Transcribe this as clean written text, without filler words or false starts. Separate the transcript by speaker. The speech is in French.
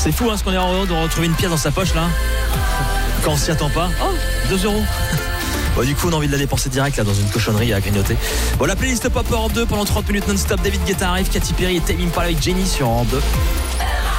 Speaker 1: C'est fou ce qu'on est heureux de retrouver une pièce dans sa poche là. Quand on s'y attend pas. Oh, 2 €. Bon, du coup, on a envie de la dépenser direct là dans une cochonnerie à grignoter. Bon, la playlist Pop Europe 2 pendant 30 minutes non-stop. David Guetta arrive, Katy Perry et Tame Impala avec Jenny sur Europe 2.